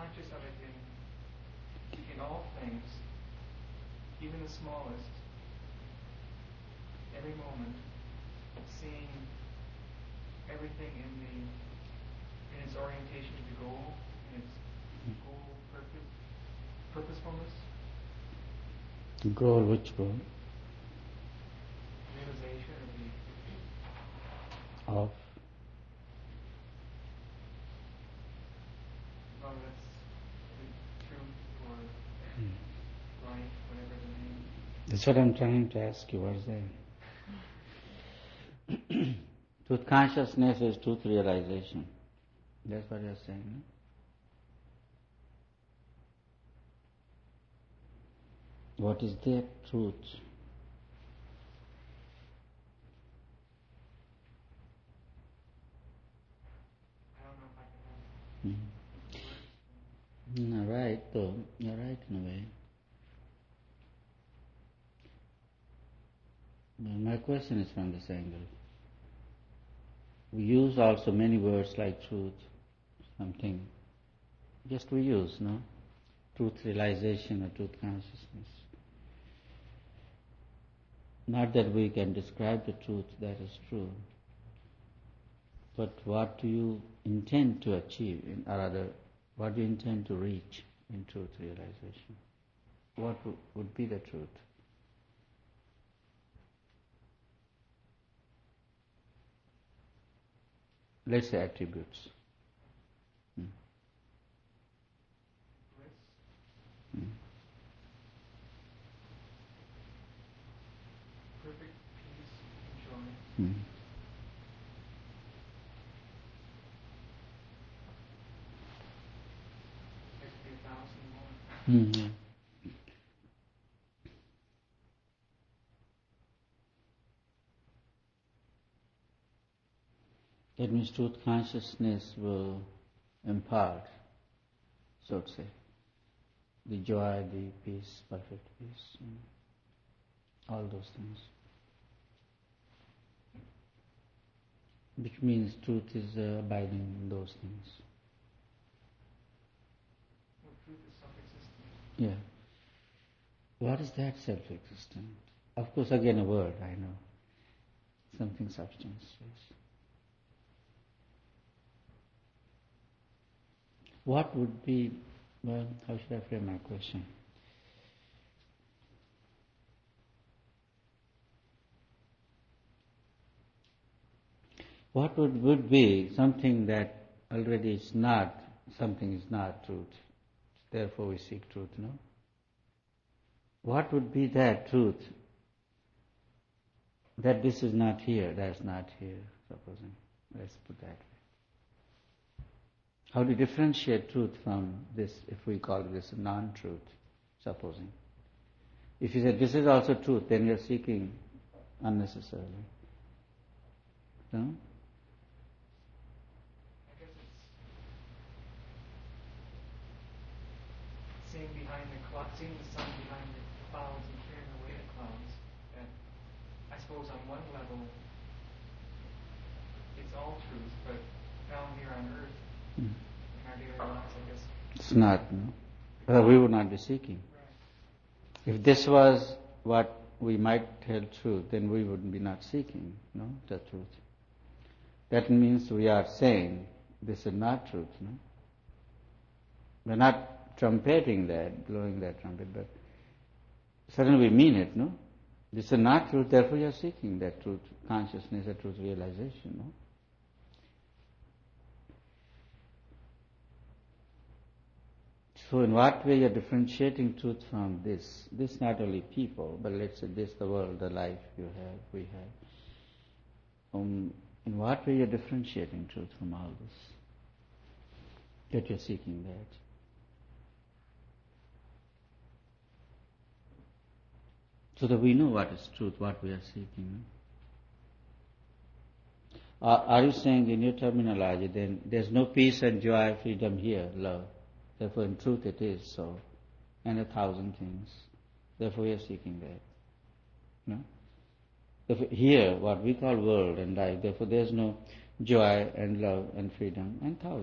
conscious of it in all things, even the smallest, every moment, seeing everything in its orientation to the goal, in its goal purposefulness. Goal, which goal? Realization of that's the truth or life, whatever the name. That's what I'm trying to ask you. What is that? Truth consciousness is truth realization. That's what you're saying, no? What is that truth? I don't know if I can No, right, though. You're right in a way. Well, my question is from this angle. We use also many words like truth, something. Just we use, no? Truth realization or truth consciousness. Not that we can describe the truth, that is true. But what do you intend to achieve, or rather, what do you intend to reach in truth realization? What would be the truth? Let's say attributes. Bliss. Perfect peace and joy. There could be 1,000 more. That means truth consciousness will impart, so to say, the joy, the peace, perfect peace, all those things. Which means truth is abiding in those things. Well, truth is self-existent. Yeah. What is that self-existent? Of course, again a word, I know. Something substance, yes. What would be, well, how should I frame my question? What would be something that already is not, something is not truth. Therefore we seek truth, no? What would be that truth? That this is not here, that's not here, supposing. Let's put that way. How do you differentiate truth from this, if we call this a non-truth, supposing? If you say this is also truth, then you're seeking unnecessarily. No? I guess it's seeing seeing the sun behind the clouds and clearing away the clouds. That I suppose on one level it's all truth, but down here on earth, in our daily lives, I guess it's not, no? We would not be seeking. Right. If this was what we might tell truth, then we would be not seeking, no, the truth. That means we are saying this is not truth, no? We're not trumpeting that, blowing that trumpet, but certainly we mean it, no? This is not truth, therefore you are seeking that truth, consciousness, that truth realization, no? So in what way you are differentiating truth from this? This not only people, but let's say this, the world, the life you have, we have. In what way you are differentiating truth from all this? That you are seeking that. So that we know what is truth, what we are seeking. Are you saying in your terminology then there's no peace and joy, freedom here, love? Therefore in truth it is so, and 1,000 things. Therefore we are seeking that. No? Therefore here, what we call world and life, therefore there's no joy and love and freedom and 1,000.